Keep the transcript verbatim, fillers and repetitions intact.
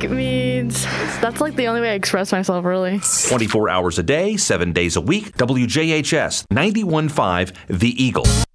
think means that's like the only way I express myself, really. twenty-four hours a day, seven days a week. W J H S ninety-one point five The Eagle.